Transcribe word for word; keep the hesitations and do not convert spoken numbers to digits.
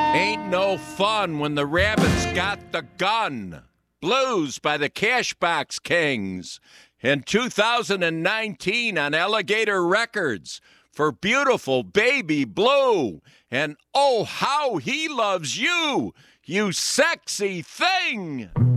Ain't no fun when the rabbit's got the gun. Blues by the Cashbox Kings in two thousand nineteen on Alligator Records for Beautiful Baby Blue. And oh, how he loves you, you sexy thing.